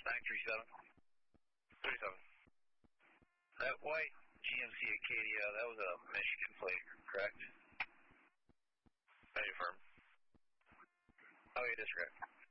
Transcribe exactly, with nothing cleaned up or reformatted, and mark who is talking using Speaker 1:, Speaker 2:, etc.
Speaker 1: nine three seven.
Speaker 2: thirty-seven.
Speaker 1: That white G M C Acadia, that was a Michigan plate, correct?
Speaker 2: Any firm.
Speaker 1: Oh, it is correct.